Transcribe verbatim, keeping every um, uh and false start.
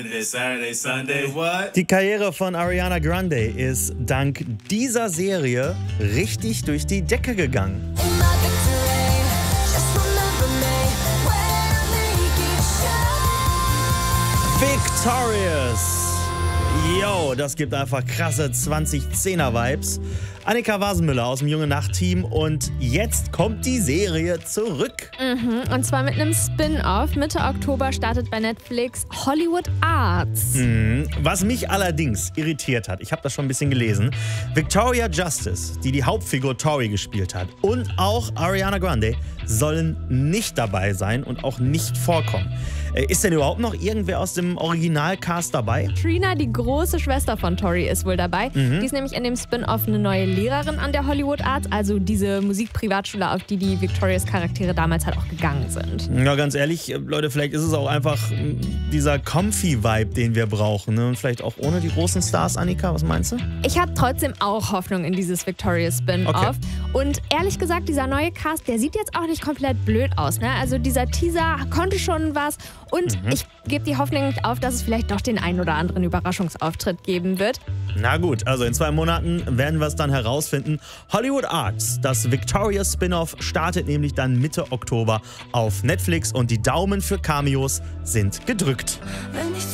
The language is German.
Saturday, Sunday, what? Die Karriere von Ariana Grande ist dank dieser Serie richtig durch die Decke gegangen. Victorious! Yo, das gibt einfach krasse zwanzig-zehner-Vibes. Annika Wasenmüller aus dem Junge Nacht-Team und jetzt kommt die Serie zurück. Mhm, und zwar mit einem Spin-Off. Mitte Oktober startet bei Netflix Hollywood Arts. Mhm, was mich allerdings irritiert hat, ich habe das schon ein bisschen gelesen, Victoria Justice, die die Hauptfigur Tori gespielt hat, und auch Ariana Grande sollen nicht dabei sein und auch nicht vorkommen. Ist denn überhaupt noch irgendwer aus dem Originalcast dabei? Trina, die große Schwester von Tori, ist wohl dabei. Mhm. Die ist nämlich in dem Spin-Off eine neue Lehrerin an der Hollywood Arts, also diese Musikprivatschule, auf die die Victorious Charaktere damals halt auch gegangen sind. Ja, ganz ehrlich, Leute, vielleicht ist es auch einfach dieser Comfy-Vibe, den wir brauchen. Ne? Und vielleicht auch ohne die großen Stars, Annika, was meinst du? Ich habe trotzdem auch Hoffnung in dieses Victorious Spin-Off. Okay. Und ehrlich gesagt, dieser neue Cast, der sieht jetzt auch nicht komplett blöd aus. Ne? Also dieser Teaser konnte schon was. Und mhm. ich gebe die Hoffnung nicht auf, dass es vielleicht doch den einen oder anderen Überraschungsauftritt geben wird. Na gut, also in zwei Monaten werden wir es dann herausfinden. Hollywood Arts, das Victorious Spin-Off, startet nämlich dann Mitte Oktober auf Netflix und die Daumen für Cameos sind gedrückt.